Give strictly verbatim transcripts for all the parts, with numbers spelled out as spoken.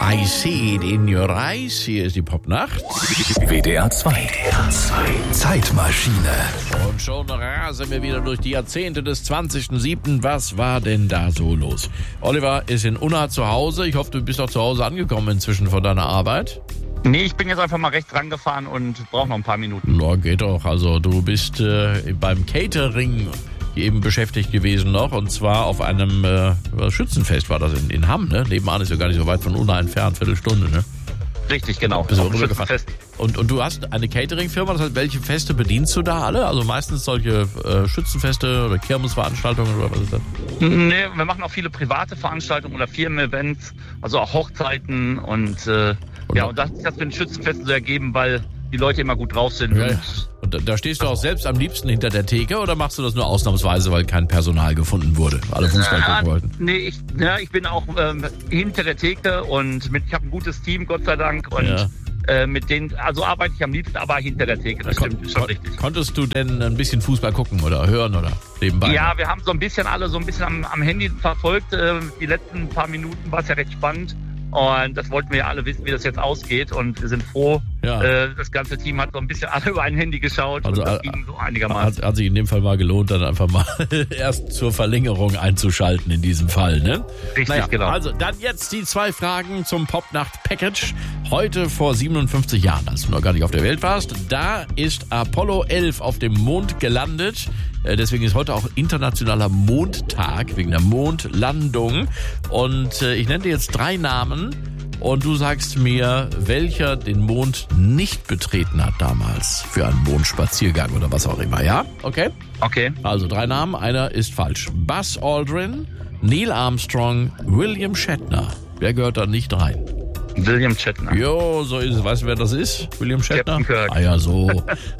I see it in your eyes. Hier ist die Popnacht. W D R zwei. W D R zwei. Zeitmaschine. Und schon rasen wir wieder durch die Jahrzehnte des zwanzigsten siebten Was war denn da so los? Oliver ist in Unna zu Hause. Ich hoffe, du bist auch zu Hause angekommen inzwischen von deiner Arbeit. Nee, ich bin jetzt einfach mal rechts rangefahren und brauche noch ein paar Minuten. Na, geht doch. Also du bist äh, beim Catering eben beschäftigt gewesen noch, und zwar auf einem äh, Schützenfest war das in, in Hamm, ne? Nebenan ist ja gar nicht so weit von Unna entfernt, Viertelstunde, ne? Richtig, genau. Bist du auf dem rübergefahren. Schützenfest. Und, und du hast eine Catering-Firma, das heißt, welche Feste bedienst du da alle? Also meistens solche äh, Schützenfeste oder Kirmesveranstaltungen oder was ist das? Nee, wir machen auch viele private Veranstaltungen oder Firmen-Events, also auch Hochzeiten und, äh, und ja, und das hat für ein Schützenfest so ergeben, weil die Leute immer gut drauf sind. Ja, ja. Und Und da, da stehst du auch selbst am liebsten hinter der Theke oder machst du das nur ausnahmsweise, weil kein Personal gefunden wurde? Alle Fußball gucken ja, wollten. nee, ich, ja, ich bin auch ähm, hinter der Theke und mit, ich habe ein gutes Team, Gott sei Dank. Und Ja. äh, mit denen, also arbeite ich am liebsten, aber hinter der Theke. Das Kon- stimmt, ist schon kon- richtig. Konntest du denn ein bisschen Fußball gucken oder hören oder nebenbei? Ja, wir haben so ein bisschen alle so ein bisschen am, am Handy verfolgt. Äh, die letzten paar Minuten war es ja recht spannend. Und das wollten wir ja alle wissen, wie das jetzt ausgeht. Und wir sind froh. Ja. Äh, das ganze Team hat so ein bisschen alle über ein Handy geschaut. Also, und das äh, ging so einigermaßen. Hat, hat sich in dem Fall mal gelohnt, dann einfach mal erst zur Verlängerung einzuschalten in diesem Fall, ne? Richtig, naja, genau. Also dann jetzt die zwei Fragen zum Popnacht-Package. Heute vor siebenundfünfzig Jahren, als du noch gar nicht auf der Welt warst, da ist Apollo elf auf dem Mond gelandet. Äh, Deswegen ist heute auch internationaler Mondtag, wegen der Mondlandung. Und äh, ich nenne dir jetzt drei Namen und du sagst mir, welcher den Mond nicht betreten hat damals für einen Mondspaziergang oder was auch immer, ja? Okay? Okay. Also drei Namen, einer ist falsch. Buzz Aldrin, Neil Armstrong, William Shatner. Wer gehört da nicht rein? William Shatner. Jo, so ist es. Weißt du, wer das ist? William Shatner? Captain Kirk. Ah ja, so.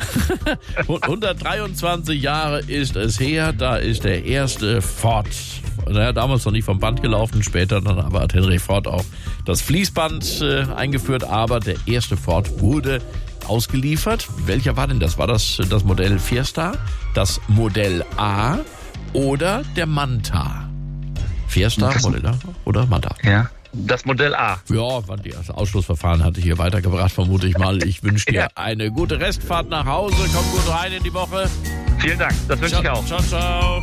hundertdreiundzwanzig Jahre ist es her, da ist der erste Ford, naja, damals noch nicht vom Band gelaufen, später dann aber hat Henry Ford auch das Fließband äh, eingeführt, aber der erste Ford wurde ausgeliefert. Welcher war denn das? War das das Modell Fiesta, das Modell A oder der Manta? Fiesta, Das- Modell A oder Manta? Ja. Das Modell A. Ja, das Ausschlussverfahren hatte ich hier weitergebracht, vermute ich mal. Ich wünsche dir Ja. eine gute Restfahrt nach Hause. Komm gut rein in die Woche. Vielen Dank. Das wünsche ich auch. Ciao, ciao.